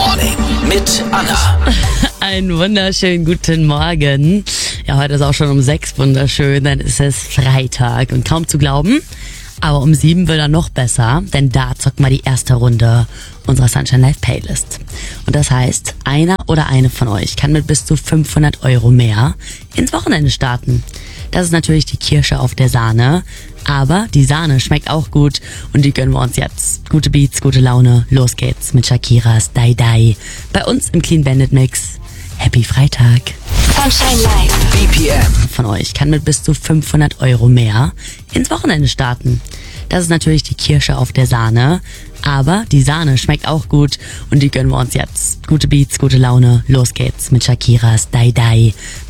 Morning mit Anna. Einen wunderschönen guten Morgen. Ja, heute ist auch schon um 6 wunderschön, dann ist es Freitag und kaum zu glauben, aber um 7 wird er noch besser, denn da zocken wir die erste Runde unserer Sunshine Live Playlist. Und das heißt, einer oder eine von euch kann mit bis zu 500 Euro mehr ins Wochenende starten. Das ist natürlich die Kirsche auf der Sahne, aber die Sahne schmeckt auch gut und die gönnen wir uns jetzt. Gute Beats, gute Laune, los geht's mit Shakiras Die Die bei uns im Clean Bandit Mix. Happy Freitag. Sunshine Live. BPM. Von euch kann mit bis zu 500 Euro mehr ins Wochenende starten. Das ist natürlich die Kirsche auf der Sahne, aber die Sahne schmeckt auch gut und die gönnen wir uns jetzt. Gute Beats, gute Laune, los geht's mit Shakiras Die Die